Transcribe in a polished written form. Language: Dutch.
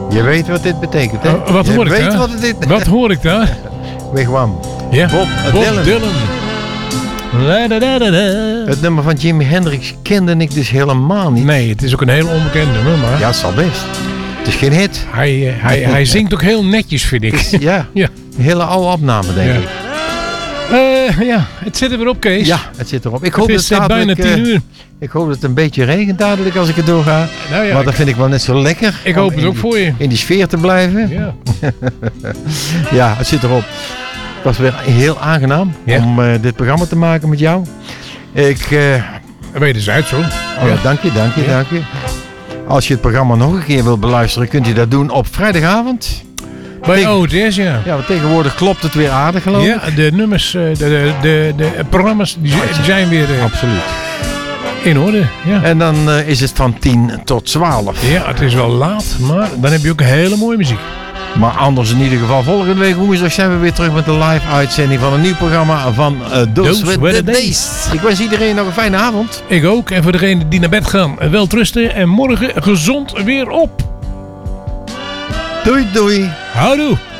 Je weet wat dit betekent, hè? Wat hoor ik daar? Wat hoor ik daar? Wigwam. Ja, Bob Dylan. Het nummer van Jimi Hendrix kende ik dus helemaal niet. Nee, het is ook een heel onbekend nummer, maar... Ja, het zal best. Het is geen hit. Hij zingt ook heel netjes, vind ik. Ja, ja. Een hele oude opname, denk ik. Ja, het zit er weer op, Kees. Ja, het zit erop. Ik hoop het is bijna 10 uur. Ik hoop dat het een beetje regent dadelijk als ik er doorga. Nou ja, maar dat vind ik wel net zo lekker. Ik hoop het ook voor je. In die sfeer te blijven. Ja, ja, het zit erop. Het was weer heel aangenaam om dit programma te maken met jou. Weet eens uit zo. Dank je. Als je het programma nog een keer wilt beluisteren, kunt u dat doen op vrijdagavond. Bij ODS, ja. Ja, want tegenwoordig klopt het weer aardig, geloof ik. Ja, de nummers, de programma's die zijn weer absoluut in orde. Ja. En dan is het van 10 tot 12. Ja, het is wel laat, maar dan heb je ook hele mooie muziek. Maar anders in ieder geval, volgende week woensdag zijn we weer terug met een live uitzending van een nieuw programma van Those Were The Days. Ik wens iedereen nog een fijne avond. Ik ook. En voor degenen die naar bed gaan, wel trusten en morgen gezond weer op. Doei doei. Houdoe.